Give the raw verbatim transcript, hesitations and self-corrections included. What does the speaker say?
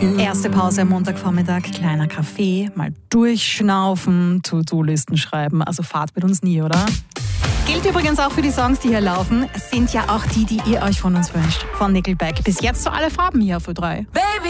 Erste Pause am Montagvormittag, kleiner Kaffee, mal durchschnaufen, To-Do-Listen schreiben. Also Fahrt mit uns nie, oder? Gilt übrigens auch für die Songs, die hier laufen. Es sind ja auch die, die ihr euch von uns wünscht. Von Nickelback. Bis jetzt so alle Farben hier auf Ö drei. Baby.